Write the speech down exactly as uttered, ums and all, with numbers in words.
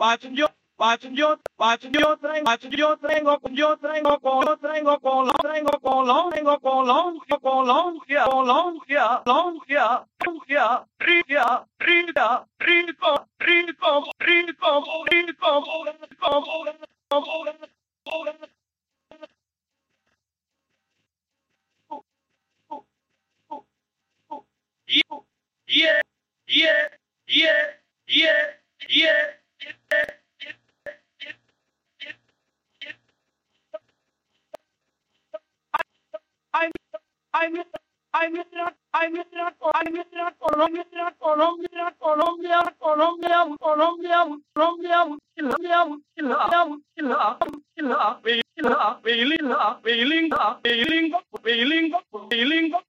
yo, yo, yo traigo, yo traigo, yo traigo, yo traigo colón, traigo colón, traigo colón, colón, colón, colón, rica, rica, rica, rico, rico, rico, rico, rico, yeah, yeah, yeah, yeah, yeah. I'm I'm I'm I'm I'm Colombia, Colombia, Colombia, Colombia, Colombia, Colombia, Colombia, Colombia, Colombia, Belinda, Belinda, Belinda, Belinda, Belinda,